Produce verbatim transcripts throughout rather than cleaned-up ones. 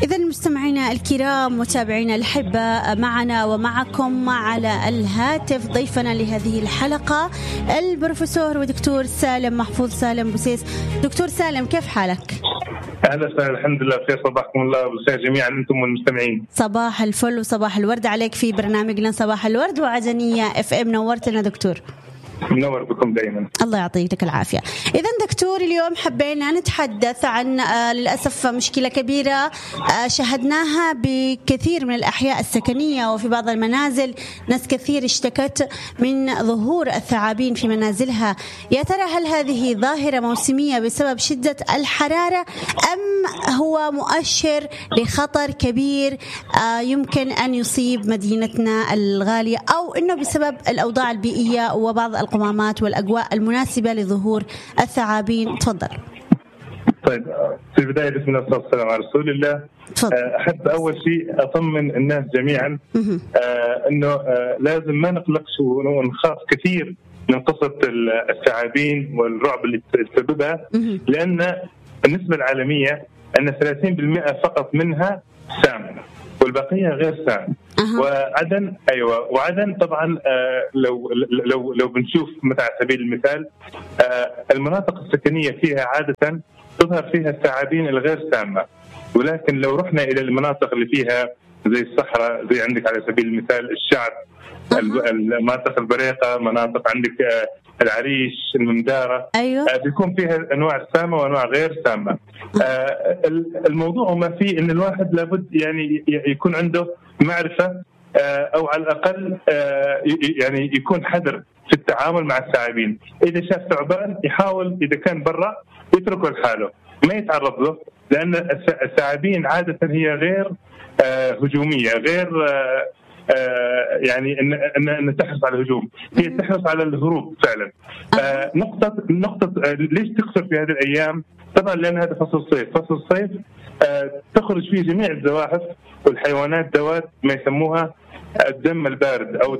إذا مستمعينا الكرام متابعينا الأحبة، معنا ومعكم على الهاتف ضيفنا لهذه الحلقة البروفيسور ودكتور سالم محفوظ سالم بوسيس. دكتور سالم، كيف حالك؟ أهلا وسهلا، الحمد لله بخير. صباحكم الله بالخير جميعا أنتم والمستمعين. صباح الفل وصباح الورد عليك في برنامجنا صباح الورد وعدنية اف ام. نورتنا دكتور. منور بكم دائما. الله يعطيك العافية. إذا دكتور، اليوم حبينا نتحدث عن آه للأسف مشكلة كبيرة آه شهدناها بكثير من الأحياء السكنية وفي بعض المنازل. ناس كثير اشتكت من ظهور الثعابين في منازلها. يا ترى هل هذه ظاهرة موسمية بسبب شدة الحرارة أم هو مؤشر لخطر كبير آه يمكن أن يصيب مدينتنا الغالية، أو إنه بسبب الأوضاع البيئية وبعض القمامات والأجواء المناسبة لظهور الثعابين؟ تفضل. طيب، في البداية بسم الله والصلاة على رسول الله. تفضل. أحب أول شيء أطمن الناس جميعا آه أنه آه لازم ما نقلقش ونخاف كثير من قصة الثعابين والرعب اللي تسببها، لأن النسبة العالمية أن ثلاثين بالمئة فقط منها سام والبقية غير سام. أه. وعدن أيوة وعدن طبعا آه لو لو لو بنشوف مثلا على سبيل المثال آه المناطق السكنية فيها عادة تظهر فيها الثعابين الغير سامة، ولكن لو رحنا إلى المناطق اللي فيها زي الصحراء، زي عندك على سبيل المثال الشعب، أه. المناطق البريقة، مناطق عندك آه العريش، المندارة، أيوة. آه بيكون فيها أنواع سامة وأنواع غير سامة. آه الموضوع ما فيه إن الواحد لابد يعني يكون عنده معرفة آه أو على الأقل آه يعني يكون حذر في التعامل مع الثعابين. إذا شاف ثعبان يحاول إذا كان برا يتركه لحاله، ما يتعرض له، لأن الثعابين عادة هي غير آه هجومية، غير آه آه يعني ان ان, إن تحرص على الهجوم، هي تحرص على الهروب فعلا. آه نقطه نقطه آه ليش تكثر في هذه الايام؟ طبعا لان هذا فصل الصيف. فصل الصيف آه تخرج فيه جميع الزواحف والحيوانات ذوات ما يسموها الدم البارد او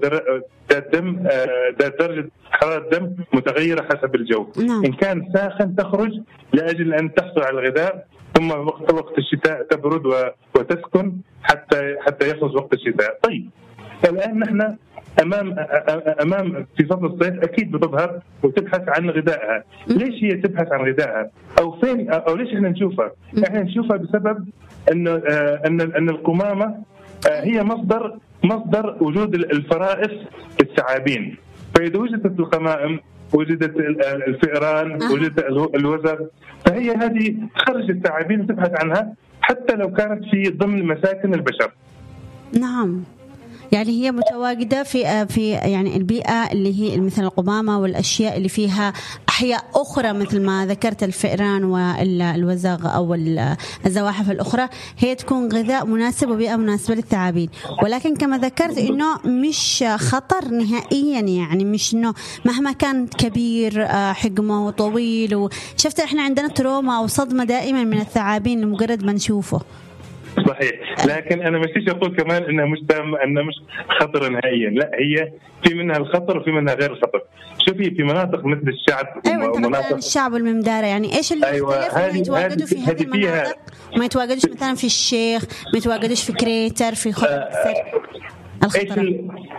الدم ذات درجه حراره دم متغيره حسب الجو. ان كان ساخن تخرج لاجل ان تحصل على الغذاء، ثم وقت وقت الشتاء تبرد وتسكن حتى حتى يخلص وقت الشتاء. طيب الآن نحن أمام أمام في فصل الصيف أكيد بتظهر وتبحث عن غذائها. ليش هي تبحث عن غذائها؟ أو فين أو ليش إحنا نشوفها؟ إحنا نشوفها بسبب إنه أن أن القمامة هي مصدر مصدر وجود الفرائس الثعابين. فإذا وجدت القمائم، وجدت الفئران، وجدت الوزغ، فهي هذه تخرج الثعابين وتبحث عنها حتى لو كانت في ضمن مساكن البشر. نعم، يعني هي متواجدة في في يعني البيئة اللي هي مثل القمامة والأشياء اللي فيها أحياء أخرى مثل ما ذكرت الفئران والوزغ أو الزواحف الأخرى، هي تكون غذاء مناسب وبيئة مناسبة للثعابين. ولكن كما ذكرت إنه مش خطر نهائيا، يعني مش إنه مهما كان كبير حجمه وطويل، وشفت إحنا عندنا تروما أو صدمة دائما من الثعابين لمجرد ما نشوفه. صحيح، لكن أنا مش أقول كمان إنها مش إنها مش خطر نهائيا، لا، هي في منها الخطر وفي منها غير الخطر. شوفي في مناطق مثل الشعب، أيوة ومناطق الشعب والممدارة، يعني إيش اللي أيوة يختلف؟ ما يتواجدوا في هذه المناطق، ما يتواجدوش مثلا في الشيخ، ما يتواجدوش في كريتر، في خرطر الخطر.